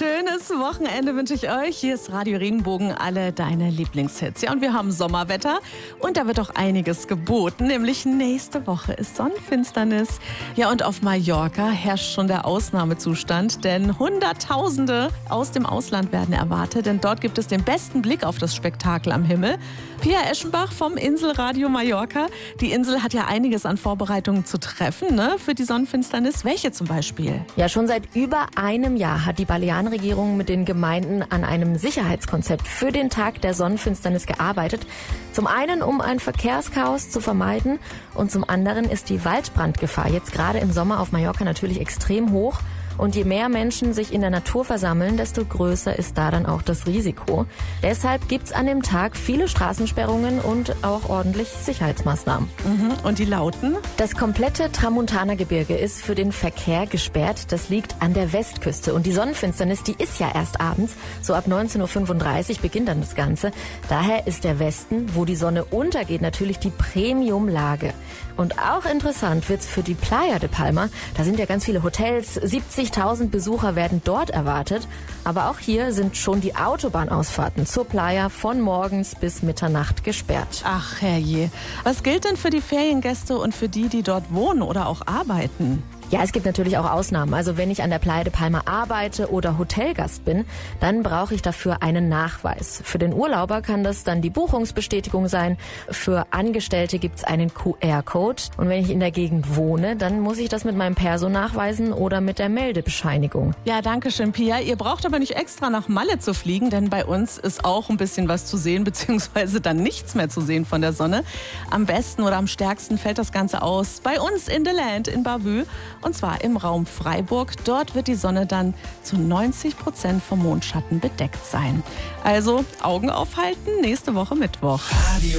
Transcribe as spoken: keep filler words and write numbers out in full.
schönes Wochenende wünsche ich euch. Hier ist Radio Regenbogen, alle deine Lieblingshits. Ja, und wir haben Sommerwetter und da wird auch einiges geboten, nämlich nächste Woche ist Sonnenfinsternis. Ja, und auf Mallorca herrscht schon der Ausnahmezustand, denn Hunderttausende aus dem Ausland werden erwartet, denn dort gibt es den besten Blick auf das Spektakel am Himmel. Pia Eschenbach vom Inselradio Mallorca. Die Insel hat ja einiges an Vorbereitungen zu treffen, ne, für die Sonnenfinsternis. Welche zum Beispiel? Ja, schon seit über einem Jahr hat die Balearenregierung mit den Gemeinden an einem Sicherheitskonzept für den Tag der Sonnenfinsternis gearbeitet. Zum einen, um ein Verkehrschaos zu vermeiden und zum anderen ist die Waldbrandgefahr jetzt gerade im Sommer auf Mallorca natürlich extrem hoch. Und je mehr Menschen sich in der Natur versammeln, desto größer ist da dann auch das Risiko. Deshalb gibt's an dem Tag viele Straßensperrungen und auch ordentlich Sicherheitsmaßnahmen. Mhm. Und die lauten? Das komplette Tramontana-Gebirge ist für den Verkehr gesperrt. Das liegt an der Westküste. Und die Sonnenfinsternis, die ist ja erst abends. So ab neunzehn Uhr fünfunddreißig beginnt dann das Ganze. Daher ist der Westen, wo die Sonne untergeht, natürlich die Premium-Lage. Und auch interessant wird's für die Playa de Palma. Da sind ja ganz viele Hotels. siebzigtausend Besucher werden dort erwartet. Aber auch hier sind schon die Autobahnausfahrten zur Playa von morgens bis Mitternacht gesperrt. Ach herrje. Was gilt denn für die Feriengäste und für die, die dort wohnen oder auch arbeiten? Ja, es gibt natürlich auch Ausnahmen. Also wenn ich an der Playa de Palma arbeite oder Hotelgast bin, dann brauche ich dafür einen Nachweis. Für den Urlauber kann das dann die Buchungsbestätigung sein. Für Angestellte gibt's einen Q R-Code. Und wenn ich in der Gegend wohne, dann muss ich das mit meinem Perso nachweisen oder mit der Meldebescheinigung. Ja, danke schön, Pia. Ihr braucht aber nicht extra nach Malle zu fliegen, denn bei uns ist auch ein bisschen was zu sehen, beziehungsweise dann nichts mehr zu sehen von der Sonne. Am besten oder am stärksten fällt das Ganze aus bei uns in The Land in Bavü. Und zwar im Raum Freiburg. Dort wird die Sonne dann zu neunzig Prozent vom Mondschatten bedeckt sein. Also Augen aufhalten, nächste Woche Mittwoch. Radio